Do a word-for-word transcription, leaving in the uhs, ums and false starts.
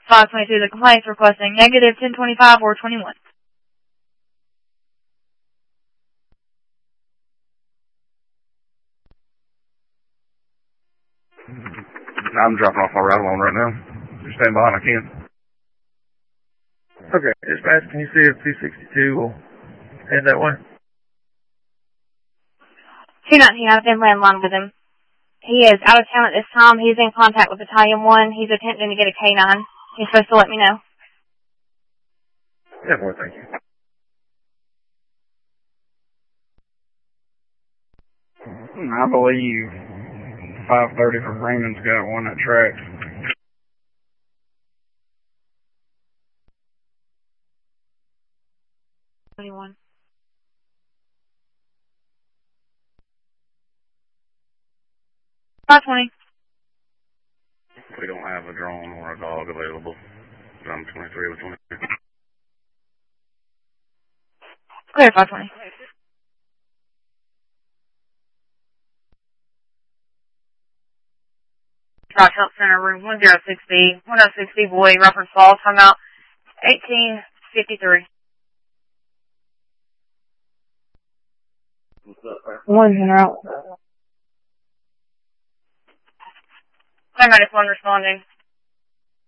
five twenty-two, the complaint's requesting negative ten twenty-five or twenty-one. I'm dropping off my ride along right now. Just stand by and I can. Okay, dispatch, can you see if two sixty-two will head that way? two nineteen, I've been landline with him. He is out of town at this time. He's in contact with Battalion one. He's attempting to get a K nine. He's supposed to let me know. Yeah, boy, thank you. I believe five thirty from Raymond's got one that tracks. twenty-one. five twenty. We don't have a drone or a dog available. I'm twenty-three with twenty-three. Clear five twenty. Rock Health Center, room one oh six B. one oh six B, boy, reference ball, timeout, eighteen fifty-three. What's up, man? One's in route. Paramedic one responding.